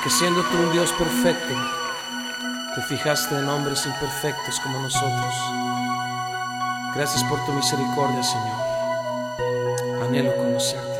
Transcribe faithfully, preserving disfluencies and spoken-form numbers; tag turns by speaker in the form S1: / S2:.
S1: Porque siendo tú un Dios perfecto, te fijaste en hombres imperfectos como nosotros. Gracias por tu misericordia, Señor. Anhelo conocerte.